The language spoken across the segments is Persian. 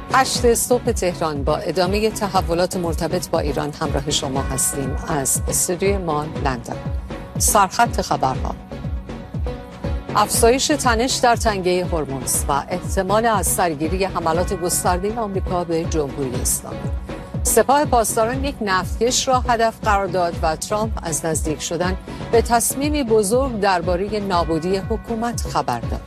8 صبح تهران با ادامه تحولات مرتبط با ایران همراه شما هستیم از استودیوی ما لندن. سرخط خبرها: افزایش تنش در تنگه هرمز و احتمال از سرگیری حملات گسترده آمریکا به جمهوری اسلامی. سپاه پاسداران یک نفتکش را هدف قرار داد و ترامپ از نزدیک شدن به تصمیمی بزرگ درباره نابودی حکومت خبر داد.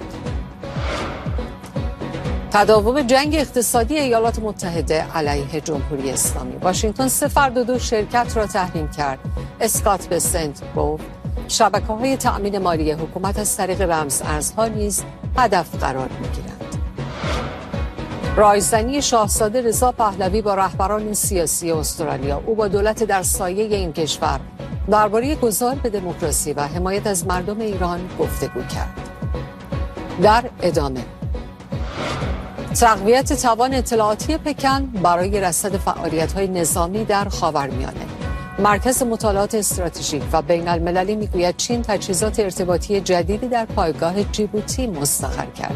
تداوم جنگ اقتصادی ایالات متحده علیه جمهوری اسلامی. واشنگتن 3 فرد و 2 شرکت را تحریم کرد. اسکات بسنت گفت شبکه‌های تأمین مالی حکومت از طریق رمز ارزها نیز هدف قرار می‌گیرند. رایزنی شاهزاده رضا پهلوی با رهبران سیاسی استرالیا. او با دولت در سایه این کشور درباره گذار به دموکراسی و حمایت از مردم ایران گفتگو کرد. در ادامه تقویت توان اطلاعاتی پکن برای رصد فعالیت‌های نظامی در خاورمیانه. مرکز مطالعات استراتژیک و بین‌المللی میگوید چین تجهیزات ارتباطی جدیدی در پایگاه جیبوتی مستقر کرده.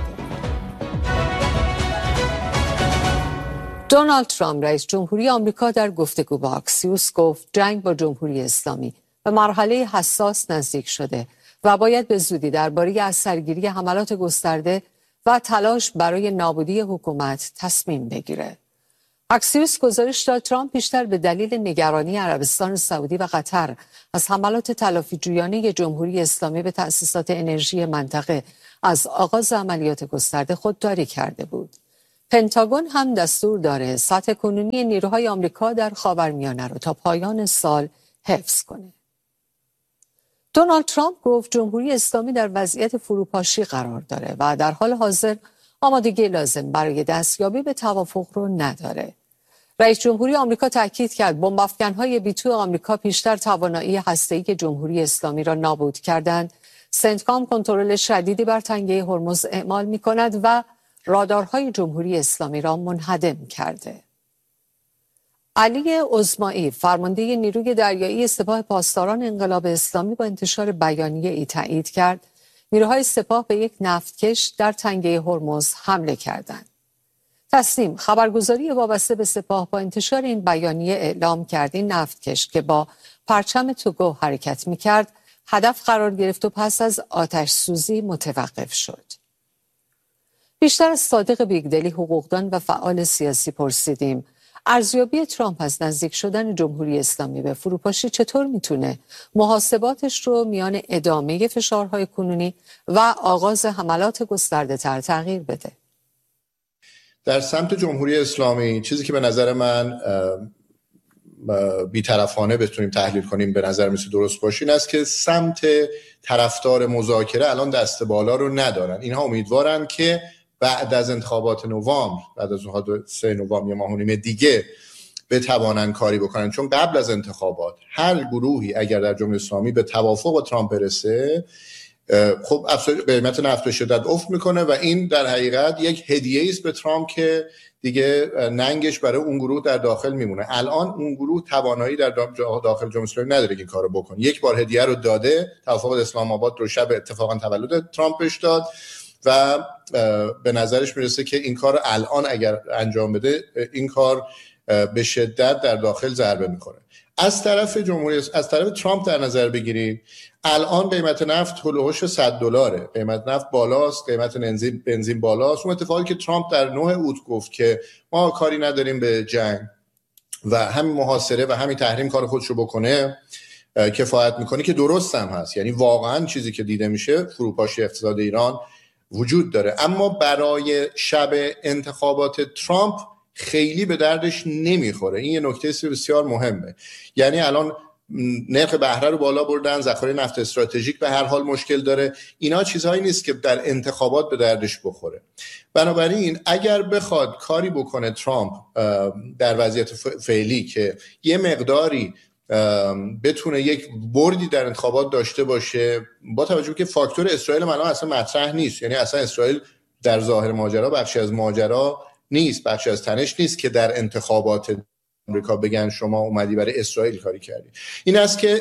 دونالد ترامپ رئیس جمهوری آمریکا در گفتگو با اکسیوس گفت جنگ با جمهوری اسلامی به مرحله حساس نزدیک شده و باید به زودی درباره از سرگیری حملات گسترده و تلاش برای نابودی حکومت تصمیم بگیره. اکسیوس گزارش داد ترامپ بیشتر به دلیل نگرانی عربستان سعودی و قطر از حملات تلافی‌جویانه جمهوری اسلامی به تأسیسات انرژی منطقه از آغاز عملیات گسترده خودداری کرده بود. پنتاگون هم دستور داره سطح کنونی نیروهای آمریکا در خاورمیانه رو تا پایان سال حفظ کنه. دونالد ترامپ گفت جمهوری اسلامی در وضعیت فروپاشی قرار داره و در حال حاضر آمادگی لازم برای دستیابی به توافق رو نداره. رئیس جمهوری آمریکا تاکید کرد بمب افکن‌های بی‌تو آمریکا پیشتر توانایی هسته‌ای جمهوری اسلامی را نابود کردند. سنتکام کنترل شدیدی بر تنگه هرمز اعمال می‌کند و رادارهای جمهوری اسلامی را منهدم کرده. علی عظمایی فرمانده نیروی دریایی سپاه پاسداران انقلاب اسلامی با انتشار بیانیه‌ای تایید کرد نیروهای سپاه به یک نفتکش در تنگه هرمز حمله کردند. تصنیم خبرگزاری وابسته به سپاه با انتشار این بیانیه اعلام کرد این نفتکش که با پرچم توگو حرکت می‌کرد هدف قرار گرفت و پس از آتش سوزی متوقف شد. بیشتر از صادق بیگدلی حقوقدان و فعال سیاسی پرسیدیم ارزیابی ترامپ از نزدیک شدن جمهوری اسلامی به فروپاشی چطور میتونه محاسباتش رو میان ادامه فشارهای کنونی و آغاز حملات گسترده تر تغییر بده؟ در سمت جمهوری اسلامی چیزی که به نظر من بی‌طرفانه بتونیم تحلیل کنیم به نظر میسه درست باشه این است که سمت طرفدار مذاکره الان دست بالا رو ندارن. اینها امیدوارن که بعد از انتخابات نوامبر، بعد از 3 نوامبر، یه ماه و نیم دیگه بتوانن کاری بکنن، چون قبل از انتخابات هر گروهی اگر در جمهوری اسلامی به توافق با ترامپ برسه خب قیمت نفت به شدت افت میکنه و این در حقیقت یک هدیه است به ترامپ که دیگه ننگش برای اون گروه در داخل میمونه. الان اون گروه توانایی در داخل جمهوری اسلامی نداره که این کارو بکنه. یک بار هدیه رو داده، توافق اسلام آباد رو شب اتفاقا تولد ترامپش داد و به نظرش میرسه که این کار الان اگر انجام بده این کار به شدت در داخل ضربه میکنه. از طرف ترامپ در نظر بگیرید الان قیمت نفت هولوش $100، قیمت نفت بالاست، قیمت بنزین بالاست. اون اتفاقی که ترامپ در 9 اوت گفت که ما کاری نداریم به جنگ و همین محاصره و همین تحریم کار خودشو بکنه کفایت میکنه، که درست هم هست. یعنی واقعا چیزی که دیده میشه فروپاشی اقتصاد ایران وجود داره، اما برای شب انتخابات ترامپ خیلی به دردش نمیخوره. این یه نکته بسیار مهمه. یعنی الان نرخ بهره رو بالا بردن، ذخایر نفت استراتژیک به هر حال مشکل داره. اینا چیزهایی نیست که در انتخابات به دردش بخوره. بنابراین اگر بخواد کاری بکنه ترامپ در وضعیت فعلی که یه مقداری بتونه یک بردی در انتخابات داشته باشه، با توجه که فاکتور اسرائیل الان اصلا مطرح نیست، یعنی اصلا اسرائیل در ظاهر ماجرا بخشی از ماجرا نیست، بخشی از تنش نیست که در انتخابات آمریکا بگن شما اومدی برای اسرائیل کاری کردی. این است که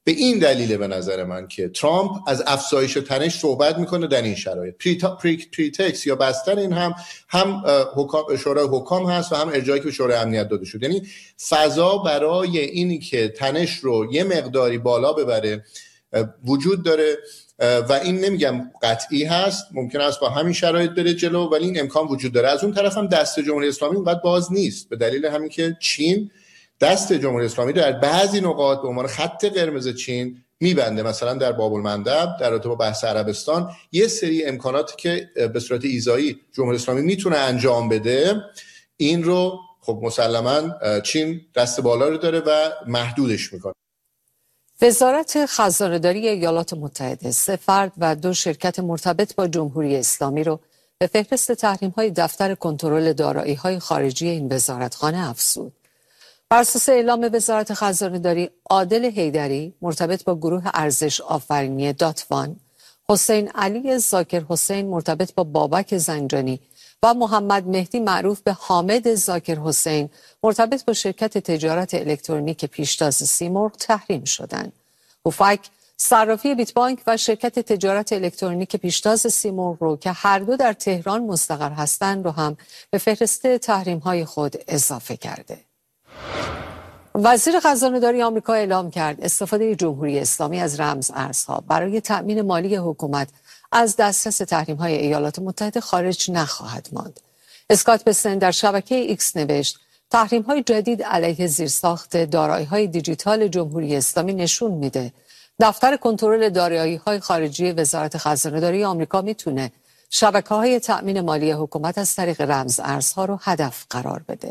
به این دلیل به نظر من که ترامپ از افزایش تنش صحبت میکنه در این شرایط. پریتکس یا بستر این هم شورای حکام هست و هم ارجاعی که به شورای امنیت داده شد. یعنی فضا برای اینی که تنش رو یه مقداری بالا ببره وجود داره و این نمیگم قطعی هست، ممکن است با همین شرایط بره جلو، ولی این امکان وجود داره. از اون طرف هم دست جمهوری اسلامی اونقدر باز نیست، به دلیل همین که چین دست جمهوری اسلامی در بعضی نقاط به عنوان خط قرمز چین میبنده. مثلا در باب المندب در رابطه با بحث عربستان یه سری امکاناتی که به صورت ایذایی جمهوری اسلامی میتونه انجام بده، این رو خب مسلماً چین دست بالا رو داره و محدودش میکنه. وزارت خزانه‌داری ایالات متحده 3 فرد و 2 شرکت مرتبط با جمهوری اسلامی رو به فهرست تحریم‌های دفتر کنترل دارایی‌های خارجی این وزارتخانه افزود. بر اساس اعلام وزارت خزانه‌داری، عادل حیدری مرتبط با گروه ارزش آفرینی داتوان، حسین علی زاکر حسین مرتبط با بابک زنجانی و محمد مهدی معروف به حامد زاکر حسین مرتبط با شرکت تجارت الکترونیک پیشتاز سیمرغ تحریم شدند. هوفک، صرافی بیت بانک و شرکت تجارت الکترونیک پیشتاز سیمرغ رو که هر دو در تهران مستقر هستند رو هم به فهرست تحریم‌های خود اضافه کرده. وزیر خزانه‌داری آمریکا اعلام کرد استفاده جمهوری اسلامی از رمز ارزها برای تأمین مالی حکومت از دسترس تحریم‌های ایالات متحده خارج نخواهد ماند. اسکات بسن در شبکه ایکس نوشت تحریم‌های جدید علیه زیرساخت دارایی‌های دیجیتال جمهوری اسلامی نشون میده دفتر کنترل دارایی‌های خارجی وزارت خزانه‌داری آمریکا میتونه شبکه‌های تأمین مالی حکومت از طریق رمز ارزها رو هدف قرار بده.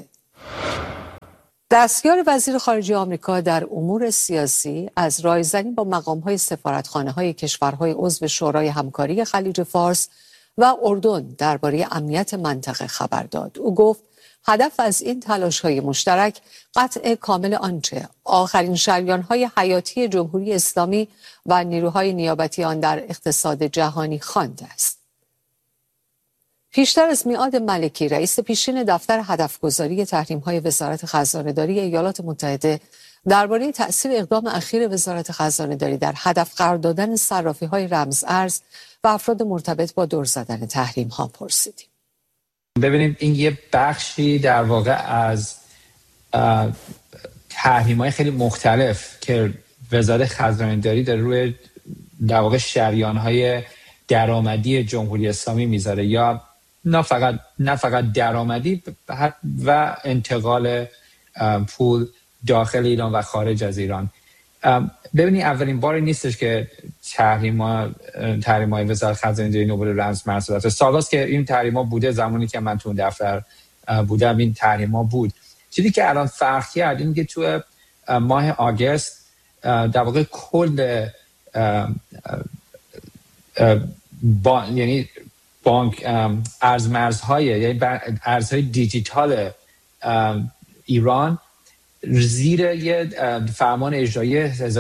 دستیار وزیر خارجه آمریکا در امور سیاسی از رایزنی با مقام‌های سفارتخانه‌های کشورهای عضو شورای همکاری خلیج فارس و اردن درباره امنیت منطقه خبر داد. او گفت هدف از این تلاش‌های مشترک قطع کامل آنچه آخرین شریان‌های حیاتی جمهوری اسلامی و نیروهای نیابتی آن در اقتصاد جهانی خوانده است. پیشتر از میعاد ملکی، رئیس پیشین دفتر هدفگذاری تحریم‌های وزارت خزانه‌داری ایالات متحده درباره تأثیر اقدام اخیر وزارت خزانه‌داری در هدف قرار دادن صرافی‌های رمز ارز و افراد مرتبط با دور زدن تحریم‌ها پرسیدیم. ببینید این یه بخشی در واقع از تحریم‌های خیلی مختلف که وزارت خزانه‌داری در روی در واقع شریان‌های درآمدی جمهوری اسلامی میذاره، یا نه فقط درآمدی و انتقال پول داخل ایران و خارج از ایران. ببینید اولین باری نیستش که تحریم‌های وزارت خزانه‌داری نوبل رمز مرز داره. سالاست که این تحریم‌ها بوده، زمانی که من تو دفتر بودم این تحریم‌ها بود. چیزی که الان فرق کرد این که تو ماه آگوست در واقع کل یعنی بانک ارزمرزهای یعنی ارزهای دیجیتال ایران زیر یه فرمان اجرایی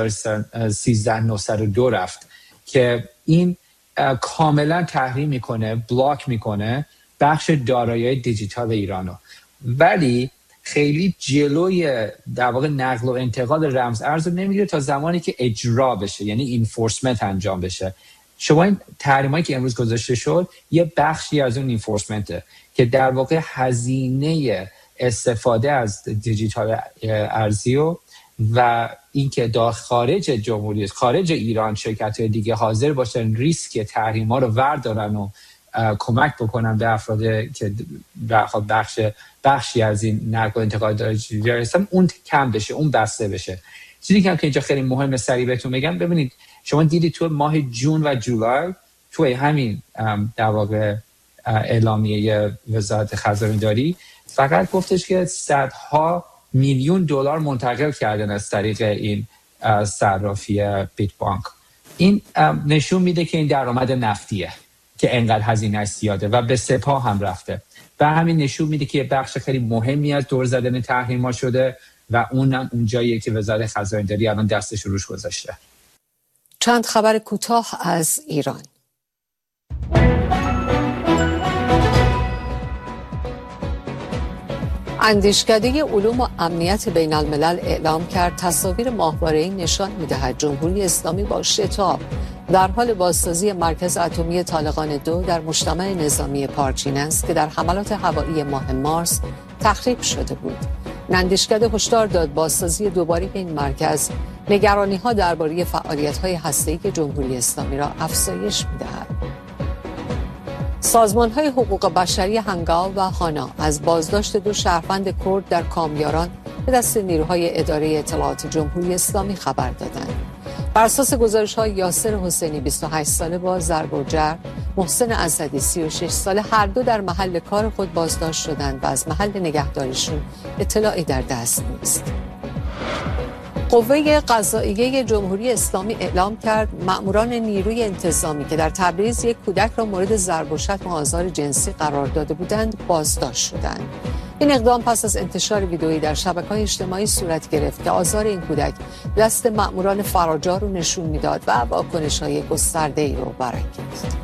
13902 رفت که این کاملا تحریم میکنه، بلاک میکنه بخش دارایی دیجیتال ایرانو، ولی خیلی جلوی در واقع نقل و انتقال رمز ارز رو نمیگیره تا زمانی که اجرا بشه، یعنی انفورسمنت انجام بشه. شما این تحریمایی که امروز گذاشته شد یه بخشی از اون انفورسمنته که در واقع هزینه استفاده از دیجیتال ارزی و اینکه خارج ایران شرکت‌های دیگه حاضر باشن ریسک تحریم‌ها رو وردارن و کمک بکنن به افراد که بخشی از این نقل و انتقال دارایی هستن، اون کم بشه، اون بسته بشه. چیزی که اینجا خیلی مهمه سریع بهتون بگم، ببینید شما دیدید تو ماه جون و جولای توی همین در واقع اعلامیه وزارت خزانه‌داری فقط گفتش که صدها میلیون دلار منتقل کردن از طریق این صرافی بیت بانک. این نشون میده که این درآمد نفتیه که انقدر هزینه‌اش زیاده و به سپاه هم رفته و همین نشون میده که بخش خیلی مهمی از دور زدن تحریم‌ها شده و اونم اون جاییه که وزارت خزانه‌داری الان دستش روش گذاشته. چند خبر کوتاه از ایران. اندیشکده علوم و امنیت بین الملل اعلام کرد تصاویر ماهواره‌ای نشان می‌دهد جمهوری اسلامی با شتاب در حال بازسازی مرکز اتمی طالقان 2 در مجتمع نظامی پارچین است که در حملات هوایی ماه مارس تخریب شده بود. اندیشکده هشدار داد بازسازی دوباره این مرکز نگرانی‌ها درباره فعالیت‌های هسته‌ای که جمهوری اسلامی را افزایش می‌دهد. سازمان‌های حقوق بشری هنگاو و هانا از بازداشت 2 شهروند کرد در کامیاران به دست نیروهای اداره اطلاعات جمهوری اسلامی خبر دادند. بر اساس گزارش‌های یاسر حسینی 28 ساله با ضرب و جرح، محسن اسدی 36 ساله هر دو در محل کار خود بازداشت شدند و از محل نگهداریشون اطلاعی در دست نیست. قوه قضائیه جمهوری اسلامی اعلام کرد مأموران نیروی انتظامی که در تبریز یک کودک را مورد ضرب و شتم و آزار جنسی قرار داده بودند بازداشت شدند. این اقدام پس از انتشار ویدئویی در شبکه‌های اجتماعی صورت گرفت که آزار این کودک دست مأموران فراجار رو نشون میداد و واکنش‌های گسترده‌ای رو برانگیخت.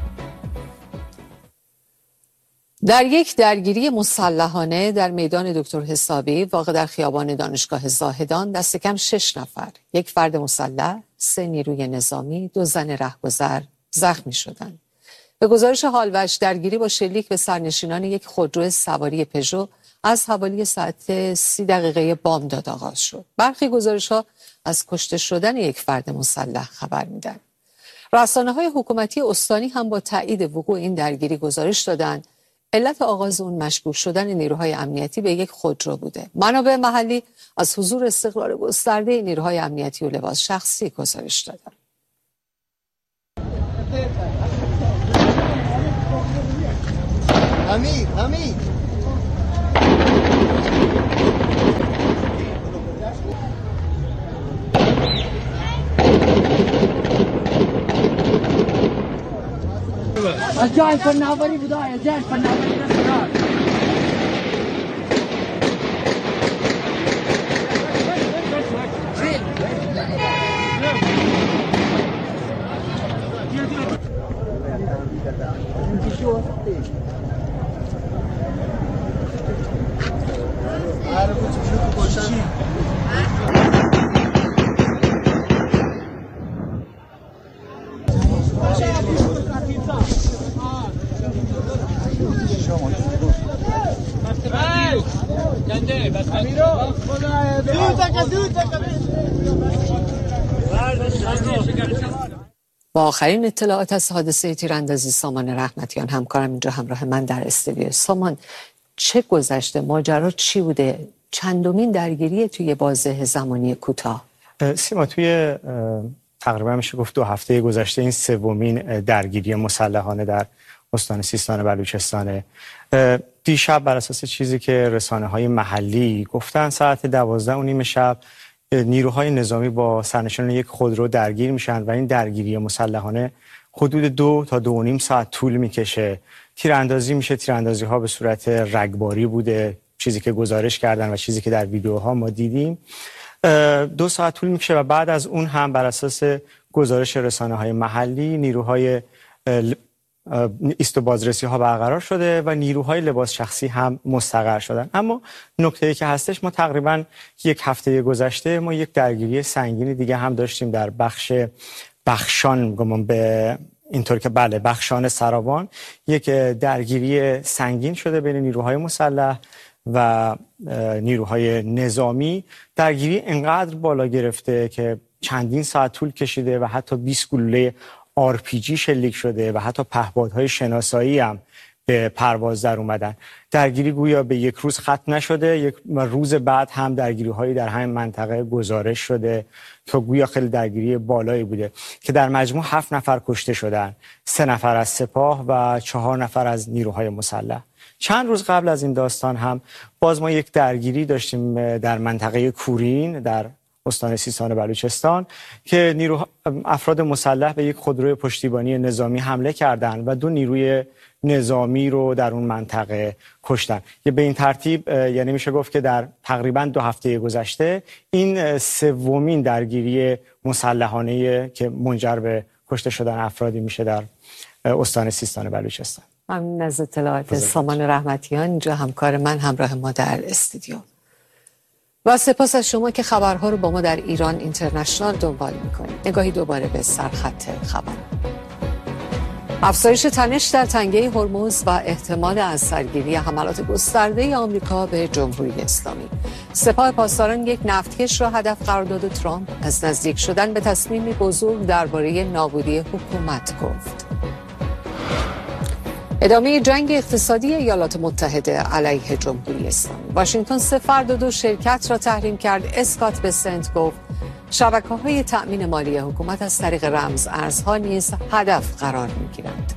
در یک درگیری مسلحانه در میدان دکتر حسابی واقع در خیابان دانشگاه زاهدان دست کم 6 نفر، یک فرد مسلح، 3 نیروی نظامی، 2 زن رهگذر زخمی شدند. به گزارش هالوج درگیری با شلیک به سرنشینان یک خودرو سواری پژو از حوالی ساعت 30 بامداد آغاز شد. برخی گزارش‌ها از کشته شدن یک فرد مسلح خبر می‌دهند. رسانه‌های حکومتی استانی هم با تایید وقوع این درگیری گزارش دادند علت آغاز اون مشکوک شدن نیروهای امنیتی به یک خودرو بوده. منابع محلی از حضور استقرار گسترده نیروهای امنیتی و لباس شخصی گزارش دادند. حمید از جای فناوری بوده از جای فناوری رسولات با آخرین اطلاعات از حادثه تیراندازی سامان رحمتیان همکارم اینجا همراه من در استودیو. سامان، چه گذشته؟ ماجرا چی بوده؟ چندمین درگیری توی بازه زمانی کوتاه؟ سیما، توی تقریبا میشه گفت 2 هفته گذشته این 3مین درگیری مسلحانه در استان سیستان بلوچستانه. دیشب بر اساس چیزی که رسانه‌های محلی گفتن ساعت 12:30 شب نیروهای نظامی با سرنشینان یک خودرو درگیر میشن و این درگیری مسلحانه حدود 2 تا 2.5 ساعت طول میکشه. تیراندازی میشه، تیراندازی ها به صورت رگباری بوده، چیزی که گزارش کردن و چیزی که در ویدیوها ما دیدیم. 2 ساعت طول میکشه و بعد از اون هم بر اساس گزارش رسانه‌های محلی نیروهای ایست و بازرسی ها برقرار شده و نیروهای لباس شخصی هم مستقر شدن. اما نکته‌ای که هستش، ما تقریبا 1 هفته گذشته ما یک درگیری سنگینی دیگه هم داشتیم در بخش بخشان، به اینطور که بله بخشان سراوان یک درگیری سنگین شده بین نیروهای مسلح و نیروهای نظامی. درگیری انقدر بالا گرفته که چندین ساعت طول کشیده و حتی 20 گلوله RPG شلیک شده و حتی پهپادهای شناسایی هم به پرواز در اومدن. درگیری گویا به 1 روز ختم نشده، 1 روز بعد هم درگیری‌هایی در همین منطقه گزارش شده که گویا خیلی درگیری بالایی بوده که در مجموع 7 نفر کشته شدن، 3 نفر از سپاه و 4 نفر از نیروهای مسلح. چند روز قبل از این داستان هم باز ما یک درگیری داشتیم در منطقه کورین در استان سیستان بلوچستان که افراد مسلح به یک خودروی پشتیبانی نظامی حمله کردند و 2 نیروی نظامی رو در اون منطقه کشتن. به این ترتیب یعنی میشه گفت که در تقریبا 2 هفته گذشته این 3مین درگیری مسلحانه که منجر به کشته شدن افرادی میشه در استان سیستان بلوچستان. ممنون از اطلاعات سامان رحمتیان، اینجا همکار من همراه ما در استودیو. و سپاس از شما که خبرها رو با ما در ایران اینترنشنال دنبال میکنید. نگاهی دوباره به سرخط خبر. افزایش تنش در تنگه هرمز و احتمال از سرگیری حملات گسترده آمریکا به جمهوری اسلامی. سپاه پاسداران یک نفتکش را هدف قرار داد و ترامپ از نزدیک شدن به تصمیمی بزرگ درباره نابودی حکومت گفت. ادامه جنگ اقتصادی ایالات متحده علیه جمهوری اسلامی. واشنگتن 3 فرد و 2 شرکت را تحریم کرد. اسکات بسنت گفت شبکه‌های تأمین مالی حکومت از طریق رمز ارزها نیز هدف قرار می‌گیرند.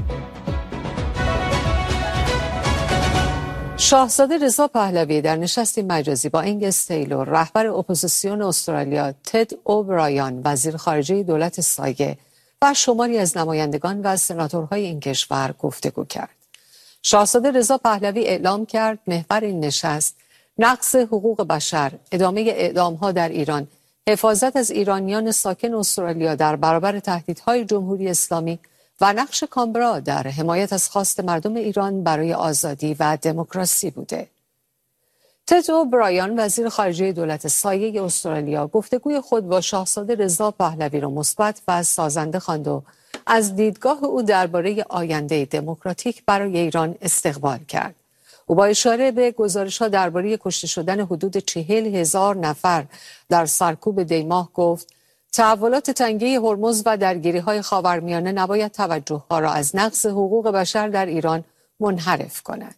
شاهزاده رضا پهلوی در نشستی مجازی با انگس تیلور، رهبر اپوزیسیون استرالیا، تد اوبرایان، وزیر خارجه دولت سایه و شماری از نمایندگان و سناتورهای این کشور گفتگو کرد. شاهزاده رضا پهلوی اعلام کرد محور این نشست نقض حقوق بشر، ادامه اعدام‌ها در ایران، حفاظت از ایرانیان ساکن استرالیا در برابر تهدیدهای جمهوری اسلامی و نقش کانبرا در حمایت از خواست مردم ایران برای آزادی و دموکراسی بوده. تد اوبرایان، وزیر خارجه دولت سایه استرالیا، گفتگوی خود با شاهزاده رضا پهلوی را مثبت و سازنده خواند و از دیدگاه او درباره آینده دموکراتیک برای ایران استقبال کرد. او با اشاره به گزارش‌ها درباره کشته شدن حدود 40,000 نفر در سرکوب دیماه گفت تحولات تنگه هرمز و درگیری‌های خاورمیانه نباید توجه‌ها را از نقض حقوق بشر در ایران منحرف کنند.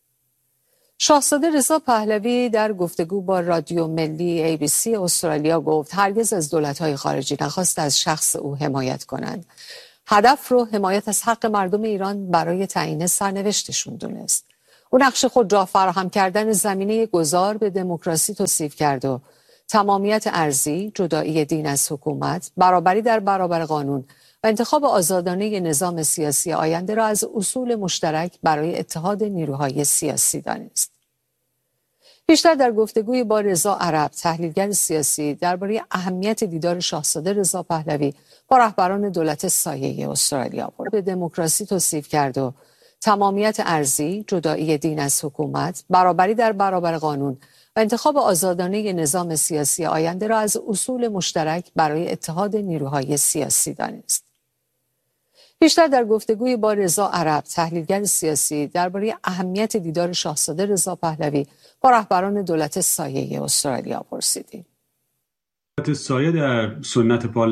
شاهزاده رضا پهلوی در گفتگو با رادیو ملی ABC استرالیا گفت هرگز از دولت‌های خارجی نخواست از شخص او حمایت کنند. هدف رو حمایت از حق مردم ایران برای تعیین سرنوشتشون دونست. او نقش خود را فراهم کردن زمینه گذار به دموکراسی توصیف کرد و تمامیت ارضی، جدایی دین از حکومت، برابری در برابر قانون و انتخاب آزادانه نظام سیاسی آینده را از اصول مشترک برای اتحاد نیروهای سیاسی دانست. بیشتر در گفتگوی با رضا عرب، تحلیلگر سیاسی، درباره اهمیت دیدار شاهزاده رضا پهلوی با رهبران دولت سایه استرالیا به دموکراسی توصیف کرد و تمامیت ارضی، جدایی دین از حکومت، برابری در برابر قانون و انتخاب آزادانه نظام سیاسی آینده را از اصول مشترک برای اتحاد نیروهای سیاسی دانست. بیشتر در گفتگوی با رضا عرب، تحلیلگر سیاسی، درباره اهمیت دیدار شاهزاده رضا پهلوی با رهبران دولت سایه استرالیا پرسیدیم. دولت سایه در سنت